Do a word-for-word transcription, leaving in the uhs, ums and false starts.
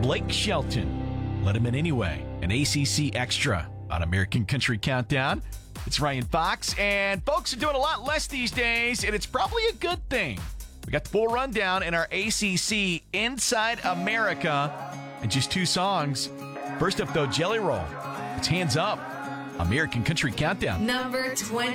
Blake Shelton. Let him in anyway. An A C C extra on American Country Countdown. It's Ryan Fox, and folks are doing a lot less these days, and it's probably a good thing. We got the full rundown in our A C C Inside America and just two songs. First up, though, Jelly Roll. It's Hands Up. American Country Countdown. Number twenty.